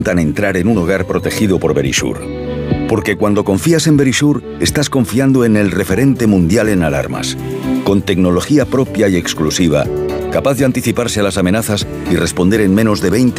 entrar en un hogar protegido por Verisure. Porque cuando confías en Verisure, estás confiando en el referente mundial en alarmas. Con tecnología propia y exclusiva, capaz de anticiparse a las amenazas y responder en menos de 20